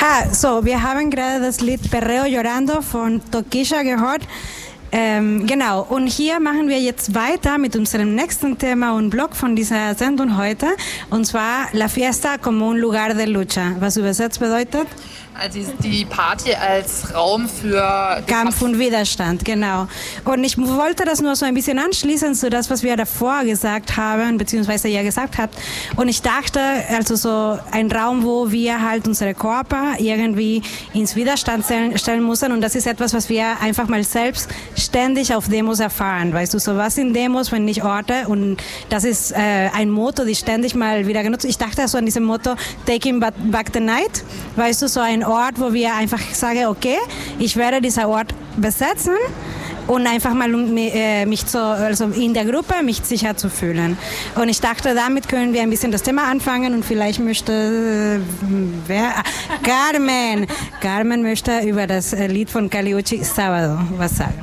Wir haben gerade das Lied Perreo Llorando von Toquilla gehört. Genau, und hier machen wir jetzt weiter mit unserem nächsten Thema und Blog von dieser Sendung heute, und zwar La Fiesta como un lugar de lucha, was übersetzt bedeutet? Also die Party als Raum für Kampf und Widerstand, genau. Und ich wollte das nur so ein bisschen anschließen zu das, was wir davor gesagt haben, beziehungsweise ihr gesagt habt. Und ich dachte, also so ein Raum, wo wir halt unsere Körper irgendwie ins Widerstand stellen müssen. Und das ist etwas, was wir einfach mal selbst ständig auf Demos erfahren. Weißt du, so was sind Demos, wenn nicht Orte? Und das ist ein Motto, die ständig mal wieder genutzt. Ich dachte so an diesem Motto, Taking Back the Night. Weißt du, so ein Ort, wo wir einfach sagen, okay, ich werde diesen Ort besetzen und einfach mal mich also in der Gruppe mich sicher zu fühlen. Und ich dachte, damit können wir ein bisschen das Thema anfangen und vielleicht möchte Carmen möchte über das Lied von Kali Uchis Sábado was sagen.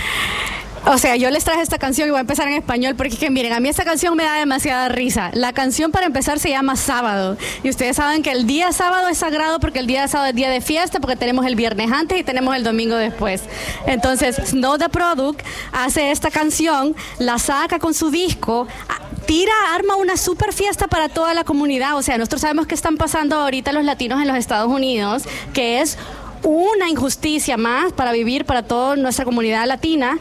O sea, yo les traje esta canción y voy a empezar en español porque es que miren, a mí esta canción me da demasiada risa. La canción para empezar se llama Sábado y ustedes saben que el día sábado es sagrado porque el día sábado es día de fiesta porque tenemos el viernes antes y tenemos el domingo después. Entonces, Snow the Product hace esta canción, la saca con su disco, arma una super fiesta para toda la comunidad. O sea, nosotros sabemos que están pasando ahorita los latinos en los Estados Unidos, que es una injusticia más para vivir para toda nuestra comunidad latina.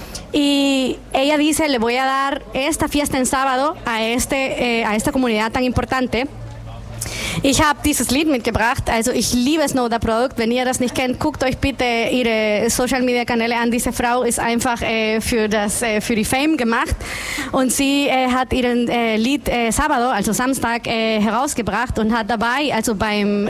Y ella dice, le voy a dar esta fiesta en sábado a esta comunidad tan importante. Ich habe dieses Lied mitgebracht, also ich liebe Snow the Product. Wenn ihr das nicht kennt, guckt euch bitte ihre Social-Media-Kanäle an. Diese Frau ist einfach für die Fame gemacht und sie hat ihren Lied Sábado, also Samstag, herausgebracht und hat dabei, also beim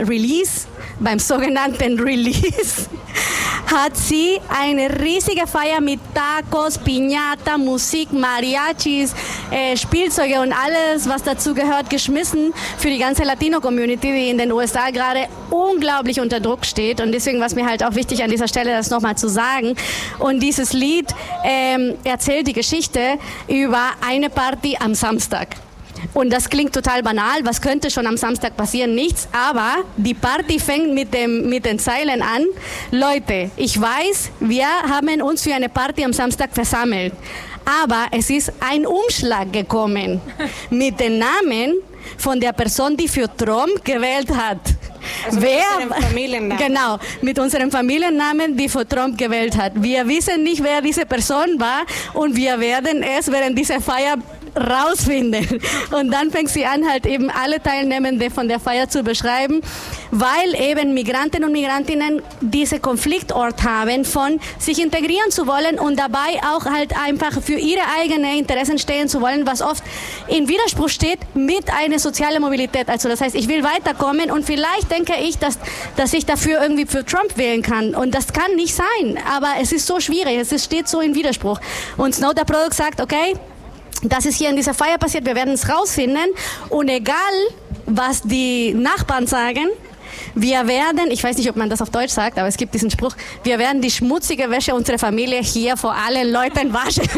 sogenannten Release, hat sie eine riesige Feier mit Tacos, Piñata, Musik, Mariachis, Spielzeuge und alles, was dazu gehört, geschmissen für die ganze Latino-Community, die in den USA gerade unglaublich unter Druck steht. Und deswegen war es mir halt auch wichtig, an dieser Stelle das nochmal zu sagen. Und dieses Lied erzählt die Geschichte über eine Party am Samstag. Und das klingt total banal, was könnte schon am Samstag passieren? Nichts, aber die Party fängt mit den Zeilen an. Leute, ich weiß, wir haben uns für eine Party am Samstag versammelt, aber es ist ein Umschlag gekommen mit den Namen von der Person, die für Trump gewählt hat. Also mit unserem Familiennamen. Genau, mit unserem Familiennamen, die für Trump gewählt hat. Wir wissen nicht, wer diese Person war und wir werden es während dieser Feier rausfinden. Und dann fängt sie an, halt eben alle Teilnehmende von der Feier zu beschreiben, weil eben Migranten und Migrantinnen diese Konfliktort haben, von sich integrieren zu wollen und dabei auch halt einfach für ihre eigenen Interessen stehen zu wollen, was oft in Widerspruch steht mit einer sozialen Mobilität. Also das heißt, ich will weiterkommen und vielleicht denke ich, dass ich dafür irgendwie für Trump wählen kann. Und das kann nicht sein. Aber es ist so schwierig. Es steht so in Widerspruch. Und Snow the Product sagt, okay, das ist hier in dieser Feier passiert, wir werden es rausfinden und egal, was die Nachbarn sagen, wir werden, ich weiß nicht, ob man das auf Deutsch sagt, aber es gibt diesen Spruch, wir werden die schmutzige Wäsche unserer Familie hier vor allen Leuten waschen.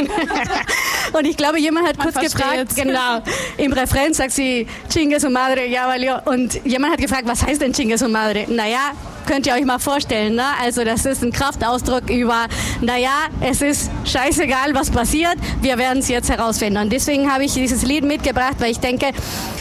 Und ich glaube, jemand hat kurz gefragt, genau, im Refrain sagt sie, Chingue su madre, ya valió. Und jemand hat gefragt, was heißt denn Chingue su madre? Naja, könnt ihr euch mal vorstellen, ne? Also das ist ein Kraftausdruck über, naja, es ist scheißegal, was passiert, wir werden es jetzt herausfinden. Und deswegen habe ich dieses Lied mitgebracht, weil ich denke,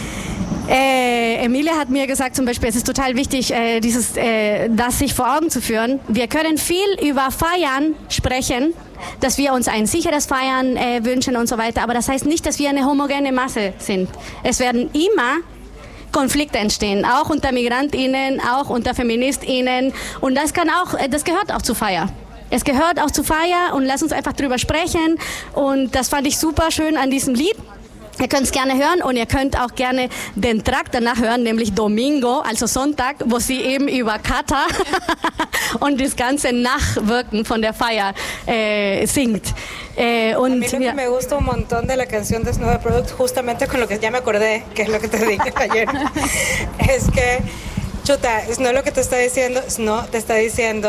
Emilia hat mir gesagt zum Beispiel, es ist total wichtig, das sich vor Augen zu führen. Wir können viel über Feiern sprechen, dass wir uns ein sicheres Feiern wünschen und so weiter, aber das heißt nicht, dass wir eine homogene Masse sind. Es werden immer Konflikte entstehen, auch unter MigrantInnen, auch unter FeministInnen und das gehört auch zu Feier. Es gehört auch zu Feier und lass uns einfach drüber sprechen und das fand ich super schön an diesem Lied. Ihr könnt es gerne hören und ihr könnt auch gerne den Track danach hören, nämlich Domingo, also Sonntag, wo sie eben über Kata und das ganze Nachwirken von der Feier singt. A mí lo que me gusta un montón de la canción de Snow the Product, justamente con lo que ya me acordé, que es lo que te dije ayer, es que, chuta, Snow lo que te está diciendo, Snow te está diciendo,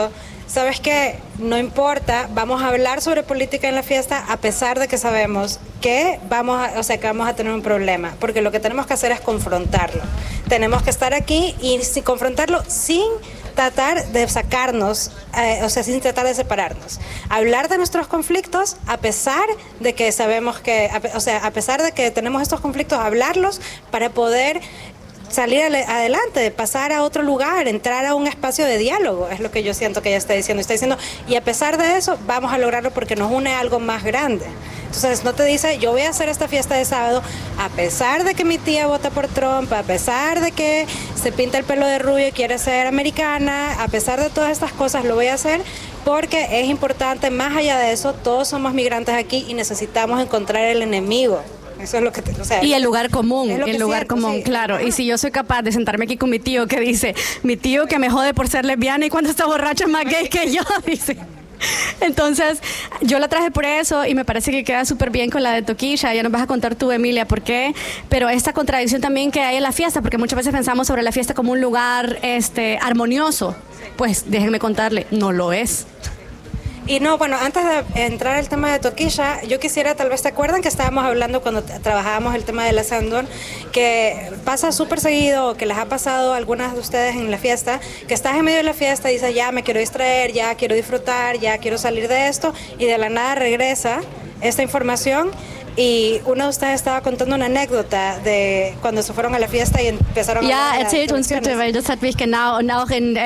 ¿sabes qué? No importa, vamos a hablar sobre política en la fiesta a pesar de que sabemos que vamos a tener un problema, porque lo que tenemos que hacer es confrontarlo. Tenemos que estar aquí y confrontarlo sin tratar de sacarnos, sin tratar de separarnos. Hablar de nuestros conflictos a pesar de que sabemos que, a pesar de que tenemos estos conflictos, hablarlos para poder salir adelante, pasar a otro lugar, entrar a un espacio de diálogo, es lo que yo siento que ella está diciendo. Y a pesar de eso, vamos a lograrlo porque nos une algo más grande. Entonces no te dice, yo voy a hacer esta fiesta de sábado a pesar de que mi tía vota por Trump, a pesar de que se pinta el pelo de rubio y quiere ser americana, a pesar de todas estas cosas lo voy a hacer porque es importante. Más allá de eso, todos somos migrantes aquí y necesitamos encontrar el enemigo. Eso es lo que y el lugar común, sí. Claro. Y si yo soy capaz de sentarme aquí con mi tío que dice, mi tío que me jode por ser lesbiana y cuando está borracho es más gay que yo, dice. Entonces, yo la traje por eso y me parece que queda súper bien con la de Toquilla. Ya nos vas a contar tú, Emilia, por qué. Pero esta contradicción también que hay en la fiesta, porque muchas veces pensamos sobre la fiesta como un lugar armonioso. Pues déjenme contarle, no lo es. Y no, bueno, antes de entrar al tema de Toquilla, yo quisiera, tal vez te acuerdan que estábamos hablando cuando trabajábamos el tema de la Sandón, que pasa súper seguido, que les ha pasado a algunas de ustedes en la fiesta, que estás en medio de la fiesta y dices, ya me quiero distraer, ya quiero disfrutar, ya quiero salir de esto, y de la nada regresa esta información. Y uno de ustedes estaba contando una anécdota de cuando se fueron a la fiesta y empezaron a hablar de las erzählt uns bitte, weil das hat mich genau, und auch in,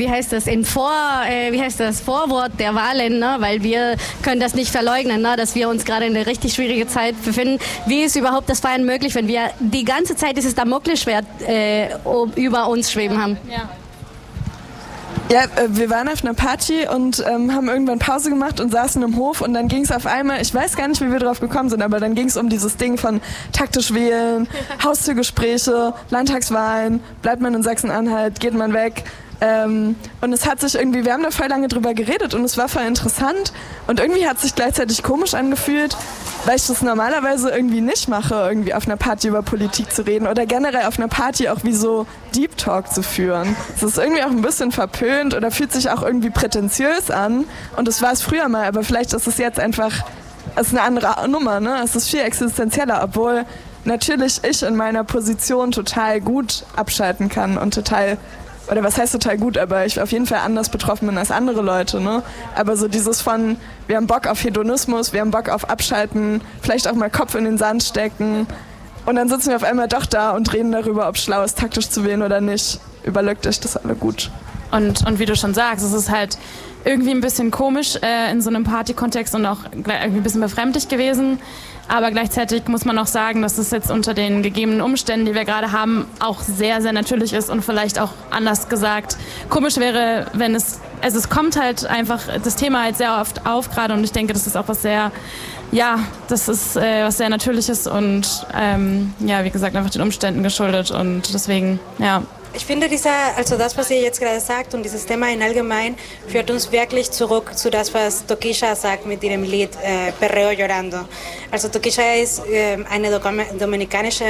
Vorwort der Wahlen, ne, weil wir können das nicht verleugnen, ne, dass wir uns gerade in eine richtig schwierige Zeit befinden. Wie ist überhaupt das Feiern möglich, wenn wir die ganze Zeit dieses Damoklesschwert über uns schweben haben? Ja. Ja, wir waren auf einer Party und haben irgendwann Pause gemacht und saßen im Hof und dann ging es auf einmal, ich weiß gar nicht, wie wir drauf gekommen sind, aber dann ging es um dieses Ding von taktisch wählen, Haustürgespräche, Landtagswahlen, bleibt man in Sachsen-Anhalt, geht man weg. Und es hat sich irgendwie, wir haben da voll lange drüber geredet und es war voll interessant und irgendwie hat es sich gleichzeitig komisch angefühlt, weil ich das normalerweise irgendwie nicht mache, irgendwie auf einer Party über Politik zu reden oder generell auf einer Party auch wie so Deep Talk zu führen. Es ist irgendwie auch ein bisschen verpönt oder fühlt sich auch irgendwie prätentiös an und das war es früher mal, aber vielleicht ist es jetzt einfach, es ist eine andere Nummer, ne? Es ist viel existenzieller, obwohl natürlich ich in meiner Position total gut abschalten kann und oder was heißt total gut, aber ich auf jeden Fall anders betroffen bin als andere Leute, ne? Aber so dieses von, wir haben Bock auf Hedonismus, wir haben Bock auf Abschalten, vielleicht auch mal Kopf in den Sand stecken und dann sitzen wir auf einmal doch da und reden darüber, ob es schlau ist, taktisch zu wählen oder nicht. Überlegt euch das alle gut. Und wie du schon sagst, es ist halt irgendwie ein bisschen komisch in so einem Party-Kontext und auch irgendwie ein bisschen befremdlich gewesen. Aber gleichzeitig muss man auch sagen, dass es jetzt unter den gegebenen Umständen, die wir gerade haben, auch sehr, sehr natürlich ist und vielleicht auch anders gesagt komisch wäre, wenn es kommt halt einfach das Thema halt sehr oft auf gerade und ich denke, das ist auch was sehr, das ist was sehr Natürliches und wie gesagt, einfach den Umständen geschuldet und deswegen, ja. Ich finde, das, was ihr jetzt gerade sagt und dieses Thema in allgemein, führt uns wirklich zurück zu das, was Toquilla sagt mit ihrem Lied Perreo Llorando. Also Toquilla ist eine dominikanische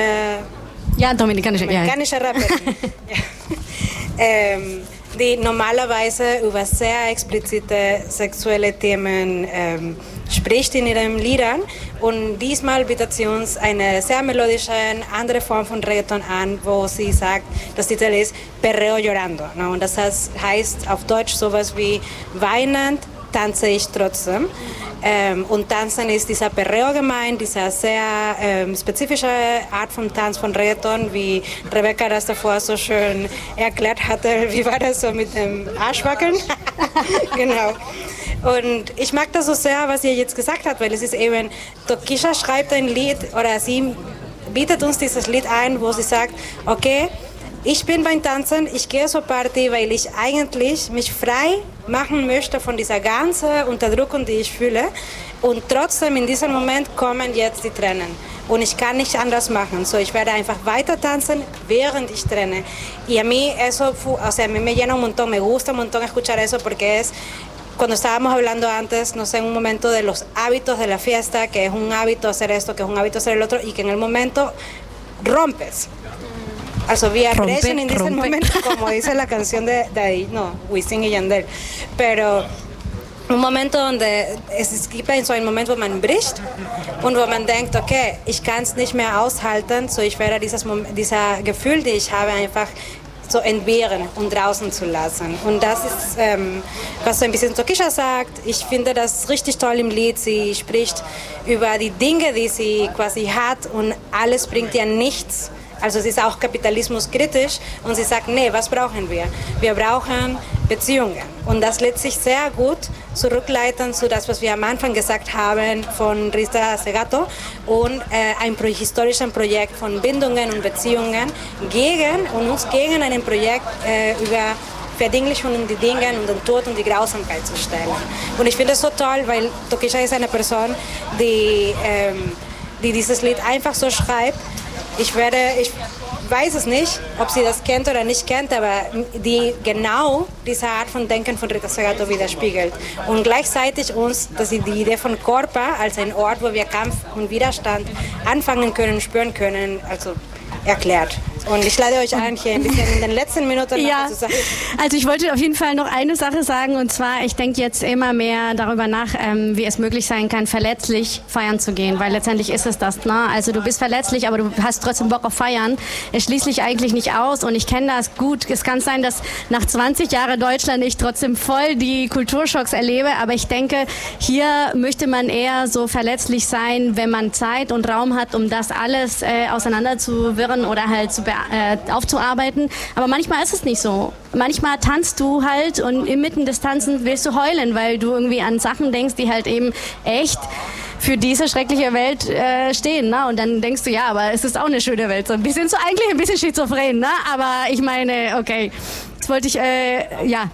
Rapperin, die normalerweise über sehr explizite sexuelle Themen spricht in ihren Liedern und diesmal bietet sie uns eine sehr melodische, andere Form von Reggaeton an, wo sie sagt, das Titel ist Perreo Llorando, ne? Und das heißt auf Deutsch sowas wie weinend tanze ich trotzdem. Und Tanzen ist dieser Perreo gemeint, dieser sehr spezifische Art von Tanz von Reggaeton, wie Rebecca das davor so schön erklärt hatte. Wie war das so mit dem Arschwackeln? Genau. Und ich mag das so sehr, was ihr jetzt gesagt habt, weil es ist eben, Toquilla schreibt ein Lied oder sie bietet uns dieses Lied ein, wo sie sagt, okay, ich bin beim Tanzen, ich gehe zur Party, weil ich eigentlich mich frei machen möchte von dieser ganzen Unterdrückung, die ich fühle. Und trotzdem in diesem Moment kommen jetzt die Tränen. Und ich kann nicht anders machen. So, ich werde einfach weiter tanzen, während ich trene. Y a mí eso, a mí me llena un montón, me gusta un montón escuchar eso porque es, cuando estábamos hablando antes, no sé, en un momento de los hábitos de la fiesta, que es un hábito hacer esto, que es un hábito hacer el otro, y que en el momento rompes. Also wir Rompe, brechen in diesem rompe. Moment, como dice la canción de ahí, no, Wisin y Yandel. Pero un momento donde es gibt so einen Moment, wo man bricht und wo man denkt, okay, ich kann es nicht mehr aushalten, so ich werde dieser Gefühl, die ich habe, einfach so entbehren und draußen zu lassen. Und das ist, was so ein bisschen Tokischa sagt. Ich finde das richtig toll im Lied. Sie spricht über die Dinge, die sie quasi hat und alles bringt ihr nichts. Also sie ist auch kapitalismuskritisch und sie sagt, nee, was brauchen wir? Wir brauchen Beziehungen. Und das lässt sich sehr gut zurückleiten zu das, was wir am Anfang gesagt haben von Rita Segato und ein historischen Projekt von Bindungen und Beziehungen gegen ein Projekt über Verdinglichung und die Dinge und den Tod und die Grausamkeit zu stellen. Und ich finde es so toll, weil Tokischa ist eine Person, die dieses Lied einfach so schreibt. Ich weiß es nicht, ob sie das kennt oder nicht kennt, aber die genau diese Art von Denken von Rita Segato widerspiegelt. Und gleichzeitig uns, dass sie die Idee von Korpa als ein Ort, wo wir Kampf und Widerstand anfangen können, spüren können, also erklärt. Und ich lade euch ein, hier ein bisschen in den letzten Minuten Ja, zu sagen. also ich wollte auf jeden Fall noch eine Sache sagen, und zwar, ich denke jetzt immer mehr darüber nach, wie es möglich sein kann, verletzlich feiern zu gehen, weil letztendlich ist es das, ne? Also du bist verletzlich, aber du hast trotzdem Bock auf Feiern. Es schließt dich eigentlich nicht aus und ich kenne das gut. Es kann sein, dass nach 20 Jahren Deutschland ich trotzdem voll die Kulturschocks erlebe, aber ich denke, hier möchte man eher so verletzlich sein, wenn man Zeit und Raum hat, um das alles auseinanderzuwirren oder halt aufzuarbeiten. Aber manchmal ist es nicht so. Manchmal tanzt du halt und inmitten des Tanzens willst du heulen, weil du irgendwie an Sachen denkst, die halt eben echt für diese schreckliche Welt stehen. Ne? Und dann denkst du, ja, aber es ist auch eine schöne Welt. So eigentlich ein bisschen schizophren. Ne? Aber ich meine, okay, jetzt wollte ich